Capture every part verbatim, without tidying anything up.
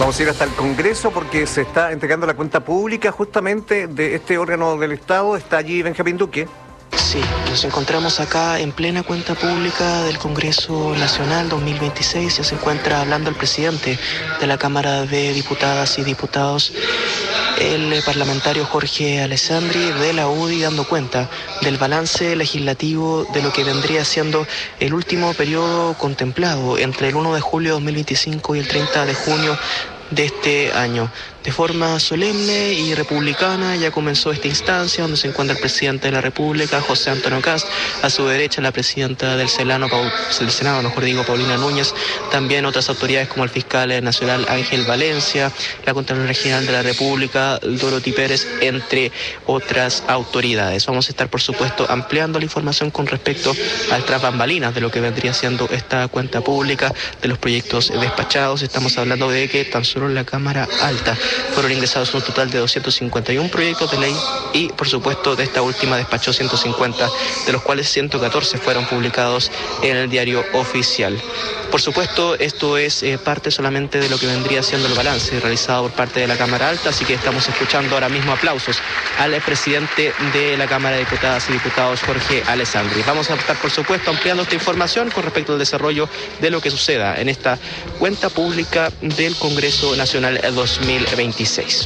Vamos a ir hasta el Congreso porque se está entregando la cuenta pública justamente de este órgano del Estado. Está allí Benjamín Duque. Sí, nos encontramos acá en plena cuenta pública del Congreso Nacional dos mil veintiséis. Ya se encuentra hablando el presidente de la Cámara de Diputadas y Diputados, el parlamentario Jorge Alessandri de la U D I, dando cuenta del balance legislativo de lo que vendría siendo el último periodo contemplado entre el primero de julio de dos mil veinticinco y el treinta de junio de este año. De forma solemne y republicana ya comenzó esta instancia donde se encuentra el presidente de la República, José Antonio Kast, a su derecha la presidenta del Senado, del Senado, mejor digo, Paulina Núñez, también otras autoridades como el fiscal nacional Ángel Valencia, la Contralora General de la República, Dorothy Pérez, entre otras autoridades. Vamos a estar, por supuesto, ampliando la información con respecto al tras bambalinas de lo que vendría siendo esta cuenta pública, de los proyectos despachados. Estamos hablando de que tan solo en la Cámara Alta fueron ingresados un total de doscientos cincuenta y uno proyectos de ley y, por supuesto, de esta última despachó ciento cincuenta, de los cuales ciento catorce fueron publicados en el diario oficial. Por supuesto, esto es eh, parte solamente de lo que vendría siendo el balance realizado por parte de la Cámara Alta, así que estamos escuchando ahora mismo aplausos al presidente de la Cámara de Diputadas y Diputados, Jorge Alessandri. Vamos a estar, por supuesto, ampliando esta información con respecto al desarrollo de lo que suceda en esta cuenta pública del Congreso Nacional dos mil veintiséis.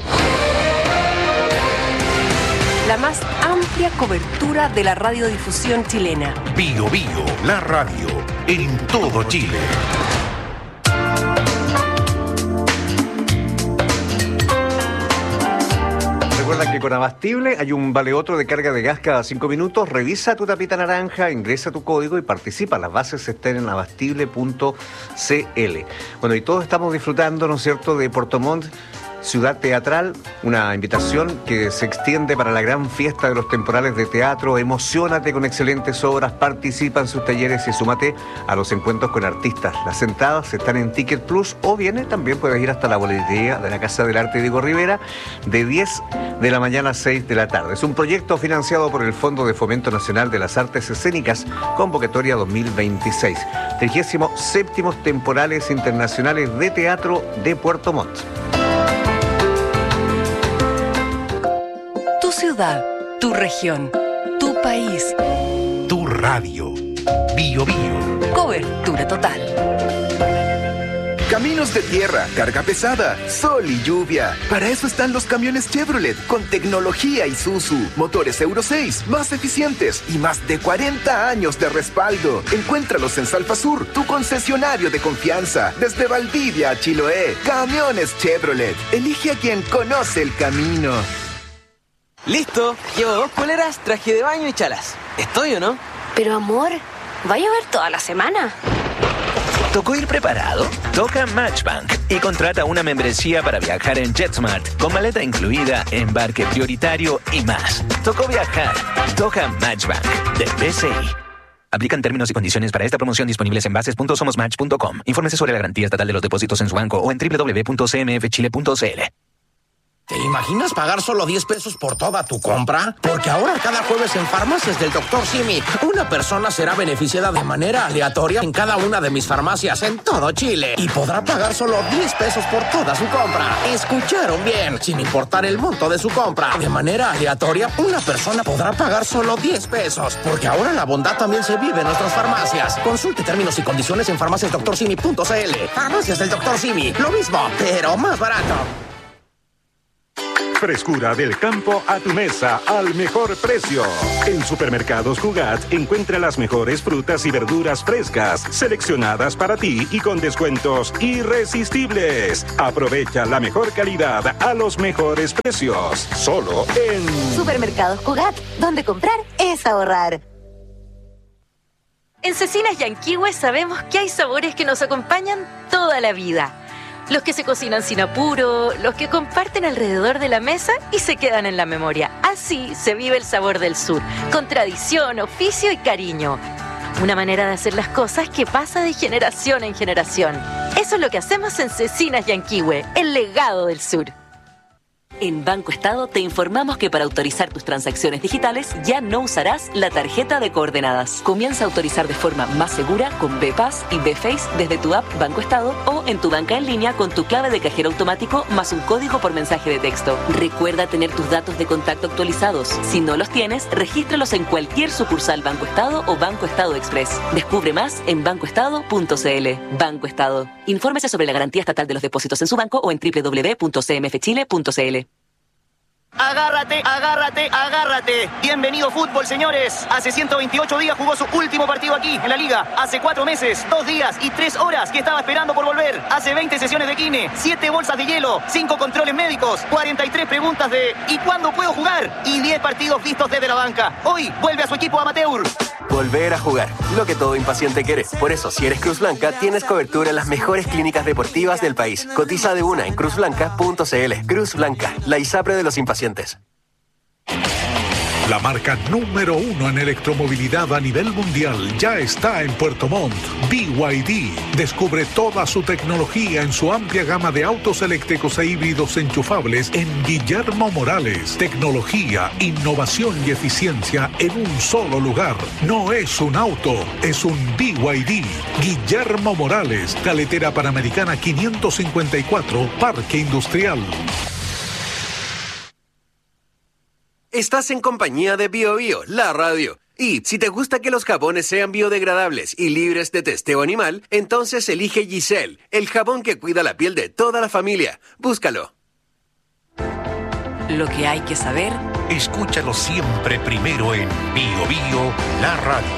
La más amplia cobertura de la radiodifusión chilena. Bio Bio, la radio, en todo Chile. Recuerda que con Abastible hay un vale otro de carga de gas cada cinco minutos. Revisa tu tapita naranja, ingresa tu código y participa. Las bases están en abastible punto c l. Bueno, y todos estamos disfrutando, ¿no es cierto?, de Puerto Montt, ciudad teatral, una invitación que se extiende para la gran fiesta de los temporales de teatro. Emociónate con excelentes obras, participa en sus talleres y súmate a los encuentros con artistas. Las entradas están en Ticket Plus o bien también puedes ir hasta la boletería de la Casa del Arte Diego Rivera de diez de la mañana a seis de la tarde. Es un proyecto financiado por el Fondo de Fomento Nacional de las Artes Escénicas, convocatoria dos mil veintiséis. trigésimo séptimos temporales internacionales de teatro de Puerto Montt. Tu ciudad, tu región, tu país. Tu radio. Bio Bio. Cobertura total. Caminos de tierra, carga pesada, sol y lluvia. Para eso están los camiones Chevrolet con tecnología Isuzu, motores Euro seis, más eficientes y más de cuarenta años de respaldo. Encuéntralos en Salfasur, tu concesionario de confianza. Desde Valdivia a Chiloé, camiones Chevrolet. Elige a quien conoce el camino. Listo, llevo dos poleras, traje de baño y chalas. ¿Estoy o no? Pero amor, ¿va a llover toda la semana? ¿Tocó ir preparado? Toca Matchbank y contrata una membresía para viajar en JetSmart con maleta incluida, embarque prioritario y más. Tocó viajar. Toca Matchbank de B C I. Aplican términos y condiciones para esta promoción disponibles en bases punto somos match punto com. Infórmese sobre la garantía estatal de los depósitos en su banco o en doble u doble u doble u punto c m f chile punto c l. ¿Te imaginas pagar solo diez pesos por toda tu compra? Porque ahora cada jueves en Farmacias del doctor Simi, una persona será beneficiada de manera aleatoria en cada una de mis farmacias en todo Chile y podrá pagar solo diez pesos por toda su compra. ¿Escucharon bien? Sin importar el monto de su compra. De manera aleatoria, una persona podrá pagar solo diez pesos. Porque ahora la bondad también se vive en nuestras farmacias. Consulte términos y condiciones en farmacias doctor simi punto c l. Farmacias del doctor Simi, lo mismo, pero más barato. Frescura del campo a tu mesa al mejor precio. En Supermercados Jugat encuentra las mejores frutas y verduras frescas, seleccionadas para ti y con descuentos irresistibles. Aprovecha la mejor calidad a los mejores precios. Solo en Supermercados Jugat, donde comprar es ahorrar. En Cecinas Yanquihue sabemos que hay sabores que nos acompañan toda la vida. Los que se cocinan sin apuro, los que comparten alrededor de la mesa y se quedan en la memoria. Así se vive el sabor del sur, con tradición, oficio y cariño. Una manera de hacer las cosas que pasa de generación en generación. Eso es lo que hacemos en Cecinas Yanquihue, el legado del sur. En Banco Estado te informamos que para autorizar tus transacciones digitales ya no usarás la tarjeta de coordenadas. Comienza a autorizar de forma más segura con B-Pass y B-Face desde tu app Banco Estado o en tu banca en línea con tu clave de cajero automático más un código por mensaje de texto. Recuerda tener tus datos de contacto actualizados. Si no los tienes, regístralos en cualquier sucursal Banco Estado o Banco Estado Express. Descubre más en banco estado punto c l. Banco Estado. Infórmese sobre la garantía estatal de los depósitos en su banco o en doble u doble u doble u punto c m f chile punto c l. Agárrate, agárrate, agárrate. Bienvenido fútbol, señores. Hace ciento veintiocho días jugó su último partido aquí, en la Liga. Hace cuatro meses, dos días y tres horas que estaba esperando por volver. Hace veinte sesiones de kine, siete bolsas de hielo, cinco controles médicos, cuarenta y tres preguntas de ¿y cuándo puedo jugar? Y diez partidos vistos desde la banca. Hoy vuelve a su equipo amateur. Volver a jugar, lo que todo impaciente quiere. Por eso, si eres Cruz Blanca, tienes cobertura en las mejores clínicas deportivas del país. Cotiza de una en cruz blanca punto c l. Cruz Blanca, la ISAPRE de los impacientes. La marca número uno en electromovilidad a nivel mundial ya está en Puerto Montt. B Y D. Descubre toda su tecnología en su amplia gama de autos eléctricos e híbridos enchufables en Guillermo Morales. Tecnología, innovación y eficiencia en un solo lugar. No es un auto, es un B Y D. Guillermo Morales, Carretera Panamericana quinientos cincuenta y cuatro, Parque Industrial. Estás en compañía de Bio Bio, la radio. Y si te gusta que los jabones sean biodegradables y libres de testeo animal, entonces elige Giselle, el jabón que cuida la piel de toda la familia. Búscalo. Lo que hay que saber. Escúchalo siempre primero en Bio Bio, la radio.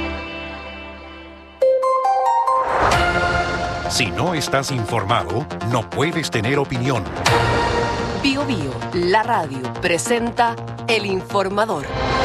Si no estás informado, no puedes tener opinión. Bio Bio, la radio, presenta El Informador.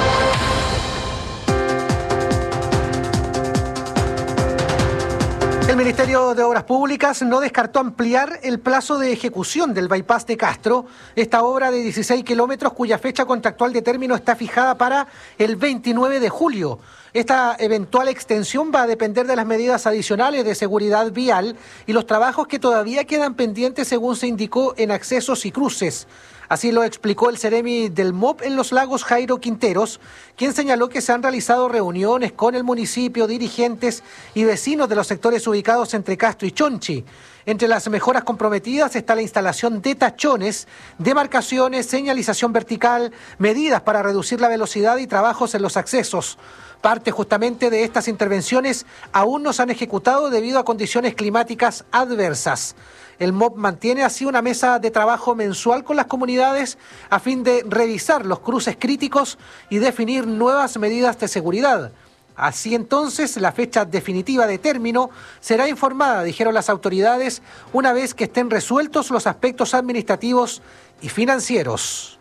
El Ministerio de Obras Públicas no descartó ampliar el plazo de ejecución del bypass de Castro, esta obra de dieciséis kilómetros cuya fecha contractual de término está fijada para el veintinueve de julio. Esta eventual extensión va a depender de las medidas adicionales de seguridad vial y los trabajos que todavía quedan pendientes según se indicó en accesos y cruces. Así lo explicó el Seremi del M O P en Los Lagos, Jairo Quinteros, quien señaló que se han realizado reuniones con el municipio, dirigentes y vecinos de los sectores ubicados entre Castro y Chonchi. Entre las mejoras comprometidas está la instalación de tachones, demarcaciones, señalización vertical, medidas para reducir la velocidad y trabajos en los accesos. Parte justamente de estas intervenciones aún no se han ejecutado debido a condiciones climáticas adversas. El M O P mantiene así una mesa de trabajo mensual con las comunidades a fin de revisar los cruces críticos y definir nuevas medidas de seguridad. Así entonces, la fecha definitiva de término será informada, dijeron las autoridades, una vez que estén resueltos los aspectos administrativos y financieros.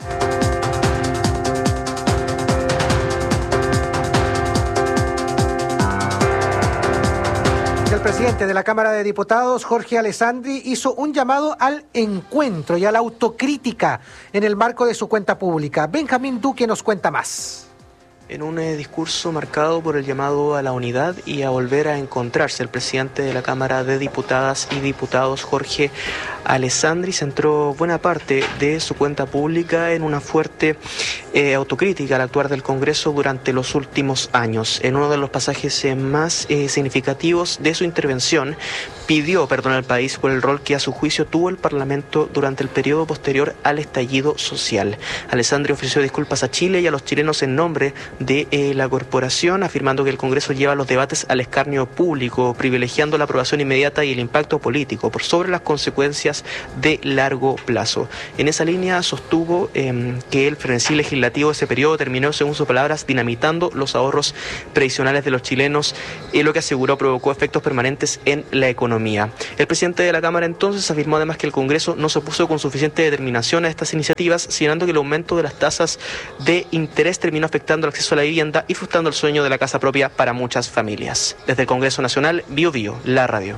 El presidente de la Cámara de Diputados, Jorge Alessandri, hizo un llamado al encuentro y a la autocrítica en el marco de su cuenta pública. Benjamín Duque nos cuenta más. En un eh, discurso marcado por el llamado a la unidad y a volver a encontrarse, el presidente de la Cámara de Diputadas y Diputados, Jorge Alessandri, centró buena parte de su cuenta pública en una fuerte eh, autocrítica al actuar del Congreso durante los últimos años. En uno de los pasajes eh, más eh, significativos de su intervención, pidió perdón al país por el rol que a su juicio tuvo el Parlamento durante el periodo posterior al estallido social. Alessandri ofreció disculpas a Chile y a los chilenos en nombre de eh, la corporación, afirmando que el Congreso lleva los debates al escarnio público, privilegiando la aprobación inmediata y el impacto político por sobre las consecuencias de largo plazo. En esa línea sostuvo eh, que el frenesí legislativo de ese periodo terminó, según sus palabras, dinamitando los ahorros previsionales de los chilenos, y lo que aseguró provocó efectos permanentes en la economía. El presidente de la Cámara entonces afirmó además que el Congreso no se opuso con suficiente determinación a estas iniciativas, señalando que el aumento de las tasas de interés terminó afectando el acceso a la vivienda y frustrando el sueño de la casa propia para muchas familias. Desde el Congreso Nacional, Bio Bio, la radio.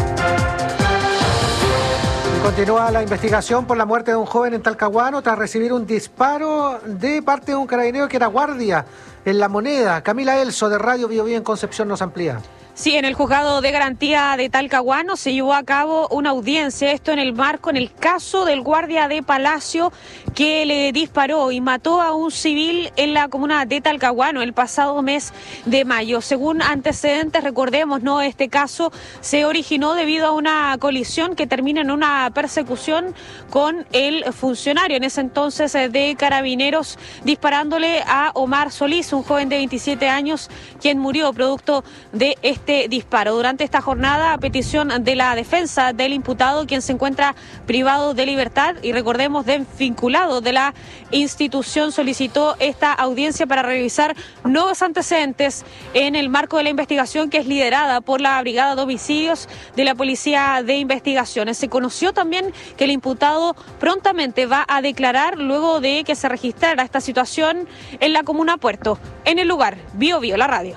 Continúa la investigación por la muerte de un joven en Talcahuano tras recibir un disparo de parte de un carabinero que era guardia en La Moneda. Camila Elso, de Radio Bio Bio en Concepción, nos amplía. Sí, en el juzgado de garantía de Talcahuano se llevó a cabo una audiencia, esto en el marco, en el caso del guardia de Palacio que le disparó y mató a un civil en la comuna de Talcahuano el pasado mes de mayo. Según antecedentes, recordemos, ¿no? Este caso se originó debido a una colisión que termina en una persecución con el funcionario, en ese entonces de Carabineros, disparándole a Omar Solís, un joven de veintisiete años, quien murió producto de este Este disparo. Durante esta jornada, a petición de la defensa del imputado, quien se encuentra privado de libertad y, recordemos, desvinculado de la institución, solicitó esta audiencia para revisar nuevos antecedentes en el marco de la investigación que es liderada por la Brigada de Homicidios de la Policía de Investigaciones. Se conoció también que el imputado prontamente va a declarar luego de que se registrara esta situación en la comuna Puerto. En el lugar, Bio Bio, la radio.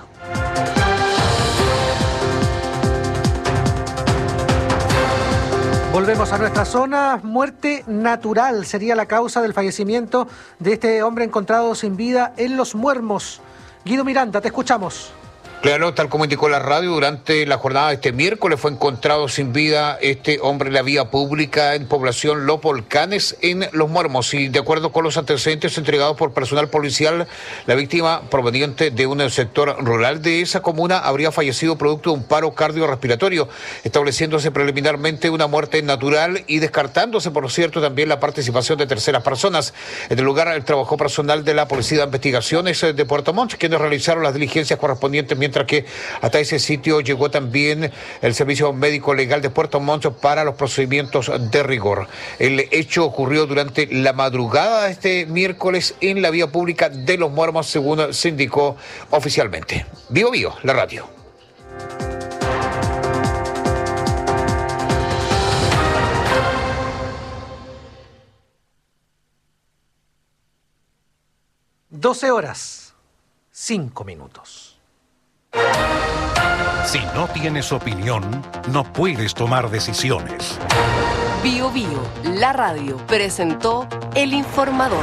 Volvemos a nuestra zona. Muerte natural sería la causa del fallecimiento de este hombre encontrado sin vida en Los Muermos. Guido Miranda, te escuchamos. Claro, tal como indicó la radio, durante la jornada de este miércoles fue encontrado sin vida este hombre en la vía pública en población Los Volcanes, en Los Muermos. Y de acuerdo con los antecedentes entregados por personal policial, la víctima, proveniente de un sector rural de esa comuna, habría fallecido producto de un paro cardiorrespiratorio, estableciéndose preliminarmente una muerte natural y descartándose, por cierto, también la participación de terceras personas. En el lugar trabajó personal de la Policía de Investigaciones de Puerto Montt, quienes realizaron las diligencias correspondientes, mientras que hasta ese sitio llegó también el Servicio Médico Legal de Puerto Montt para los procedimientos de rigor. El hecho ocurrió durante la madrugada de este miércoles en la vía pública de Los Muermos, según se indicó oficialmente. Bio Bio, la radio. doce horas, cinco minutos. Si no tienes opinión, no puedes tomar decisiones. Bio Bio, la radio, presentó El Informador.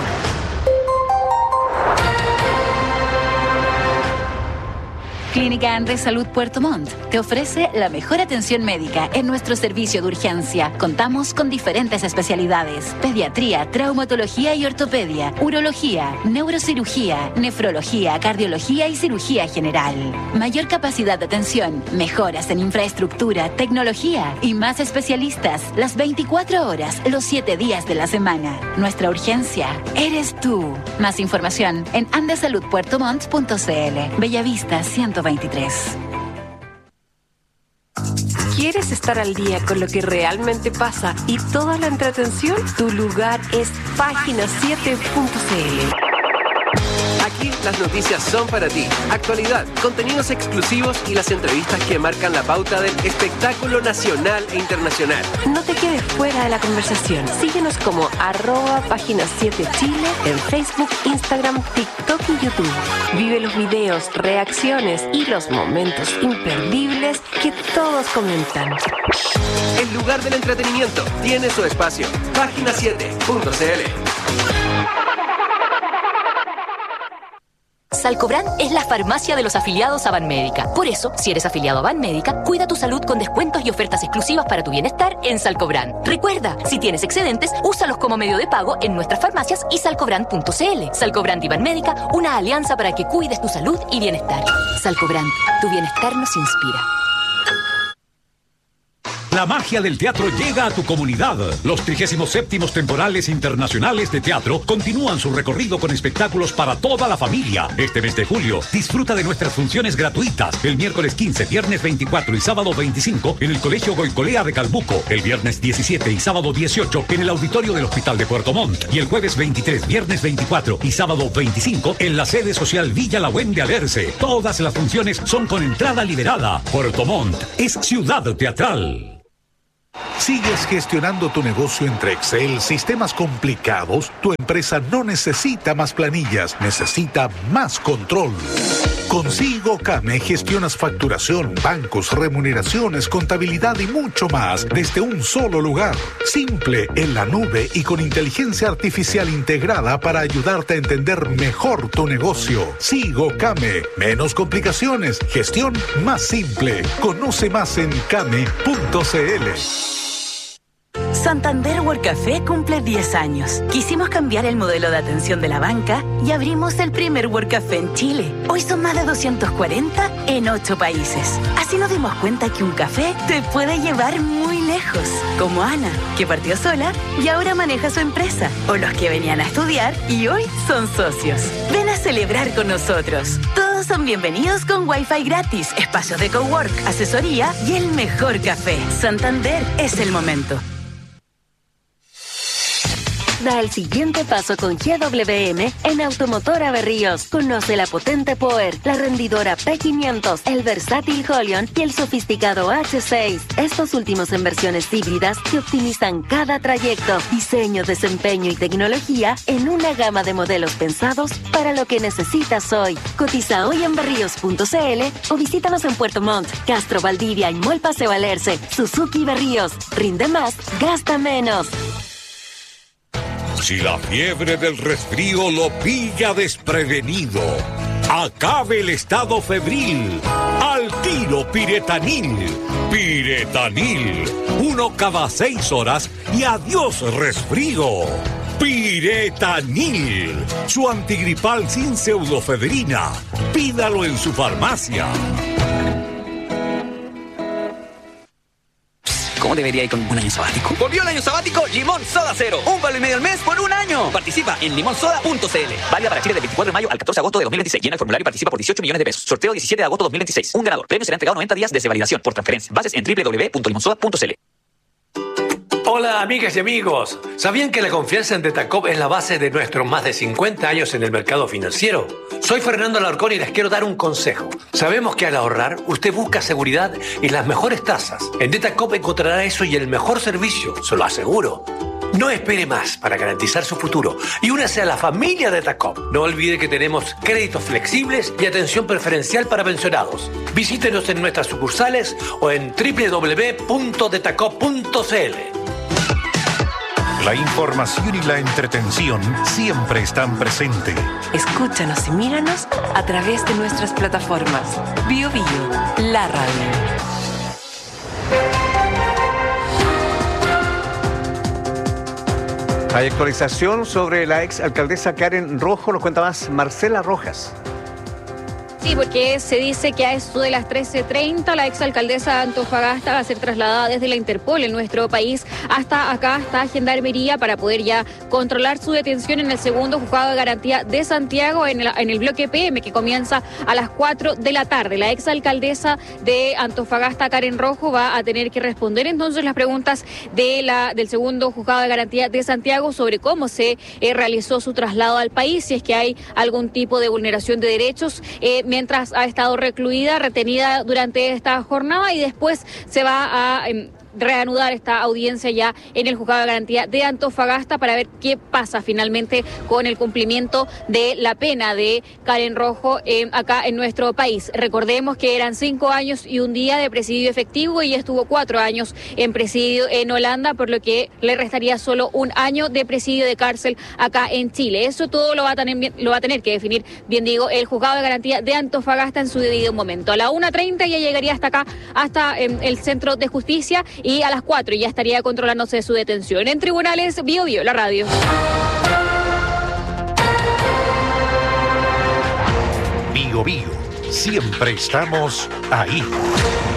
Clínica Andrés Salud Puerto Montt te ofrece la mejor atención médica en nuestro servicio de urgencia. Contamos con diferentes especialidades: pediatría, traumatología y ortopedia, urología, neurocirugía, nefrología, cardiología y cirugía general. Mayor capacidad de atención, mejoras en infraestructura, tecnología y más especialistas las veinticuatro horas, los siete días de la semana. Nuestra urgencia eres tú. Más información en andesalud puerto montt punto c l. Bellavista ciento veintitrés. ¿Quieres estar al día con lo que realmente pasa y toda la entretención? Tu lugar es página siete punto c l. Aquí las noticias son para ti. Actualidad, contenidos exclusivos y las entrevistas que marcan la pauta del espectáculo nacional e internacional. No te quedes fuera de la conversación. Síguenos como arroba página siete Chile en Facebook, Instagram, TikTok y YouTube. Vive los videos, reacciones y los momentos imperdibles que todos comentan. El lugar del entretenimiento tiene su espacio. página siete punto c l. Salcobran es la farmacia de los afiliados a Banmédica. Por eso, si eres afiliado a Banmédica, cuida tu salud con descuentos y ofertas exclusivas para tu bienestar en Salcobran. Recuerda, si tienes excedentes, úsalos como medio de pago en nuestras farmacias y salcobran punto c l. Salcobran y Banmédica, una alianza para que cuides tu salud y bienestar. Salcobran, tu bienestar nos inspira. La magia del teatro llega a tu comunidad. Los trigésimo séptimos temporales internacionales de teatro continúan su recorrido con espectáculos para toda la familia. Este mes de julio, disfruta de nuestras funciones gratuitas. El miércoles quince, viernes veinticuatro y sábado veinticinco en el Colegio Goicolea de Calbuco. El viernes diecisiete y sábado dieciocho en el auditorio del Hospital de Puerto Montt. Y el jueves veintitrés, viernes veinticuatro y sábado veinticinco en la sede social Villa Lagüen de Alerce. Todas las funciones son con entrada liberada. Puerto Montt es ciudad teatral. ¿Sigues gestionando tu negocio entre Excel, sistemas complicados? Tu empresa no necesita más planillas, necesita más control. Con Sigo Came gestionas facturación, bancos, remuneraciones, contabilidad y mucho más desde un solo lugar. Simple, en la nube y con inteligencia artificial integrada para ayudarte a entender mejor tu negocio. Sigo Came. Menos complicaciones, gestión más simple. Conoce más en came punto c l. Santander World Café cumple diez años. Quisimos cambiar el modelo de atención de la banca y abrimos el primer World Café en Chile. Hoy son más de doscientos cuarenta en ocho países. Así nos dimos cuenta que un café te puede llevar muy lejos. Como Ana, que partió sola y ahora maneja su empresa. O los que venían a estudiar y hoy son socios. Ven a celebrar con nosotros. Todos son bienvenidos con Wi-Fi gratis, espacios de cowork, asesoría y el mejor café. Santander es el momento. Da el siguiente paso con G W M en Automotora Berríos. Conoce la potente Power, la rendidora P quinientos, el versátil Holion y el sofisticado H seis. Estos últimos en versiones híbridas que optimizan cada trayecto, diseño, desempeño y tecnología en una gama de modelos pensados para lo que necesitas hoy. Cotiza hoy en berríos punto c l o visítanos en Puerto Montt, Castro, Valdivia y Mall Paseo Alerce. Suzuki Berríos. Rinde más, gasta menos. Si la fiebre del resfrío lo pilla desprevenido, acabe el estado febril. Al tiro Piretanil. Piretanil. Uno cada seis horas y adiós resfrío. Piretanil. Su antigripal sin pseudofedrina. Pídalo en su farmacia. ¿Cómo debería ir con un año sabático? Volvió el año sabático Limón Soda Cero. Un palo y medio al mes por un año. Participa en limón soda punto c l. Válida para Chile del veinticuatro de mayo al catorce de agosto de dos mil veintiséis. Llena el formulario y participa por dieciocho millones de pesos. Sorteo diecisiete de agosto de dos mil veintiséis. Un ganador. Premio será entregado noventa días desde validación por transferencia. Bases en doble u doble u doble u punto limonsoda punto c l. Hola amigas y amigos, ¿sabían que la confianza en Detacop es la base de nuestros más de cincuenta años en el mercado financiero? Soy Fernando Alarcón y les quiero dar un consejo. Sabemos que al ahorrar usted busca seguridad y las mejores tasas. En Detacop encontrará eso y el mejor servicio, se lo aseguro. No espere más para garantizar su futuro y únase a la familia Detacop. No olvide que tenemos créditos flexibles y atención preferencial para pensionados. Visítenos en nuestras sucursales o en doble u doble u doble u punto detacop punto c l. La información y la entretención siempre están presentes. Escúchanos y míranos a través de nuestras plataformas. Bio Bio, la radio. Hay actualización sobre la ex alcaldesa Karen Rojo, nos cuenta más Marcela Rojas. Sí, porque se dice que a esto de las trece treinta la exalcaldesa Antofagasta va a ser trasladada desde la Interpol en nuestro país hasta acá, hasta Gendarmería, para poder ya controlar su detención en el segundo juzgado de garantía de Santiago en el, en el bloque P M, que comienza a las cuatro de la tarde. La exalcaldesa de Antofagasta, Karen Rojo, va a tener que responder entonces las preguntas de la, del segundo juzgado de garantía de Santiago sobre cómo se eh, realizó su traslado al país, si es que hay algún tipo de vulneración de derechos, eh, mientras ha estado recluida, retenida durante esta jornada, y después se va a eh, reanudar esta audiencia ya en el juzgado de garantía de Antofagasta para ver qué pasa finalmente con el cumplimiento de la pena de Karen Rojo eh, acá en nuestro país. Recordemos que eran cinco años y un día de presidio efectivo y estuvo cuatro años en presidio en Holanda, por lo que le restaría solo un año de presidio de cárcel acá en Chile. Eso todo lo va a tener, lo va a tener que definir, bien digo, el juzgado de garantía de Antofagasta en su debido momento. A la una treinta ya llegaría hasta acá, hasta eh, el Centro de Justicia, y a las cuatro ya estaría controlándose su detención. En tribunales, Bio Bio, la radio. Bio Bio, siempre estamos ahí.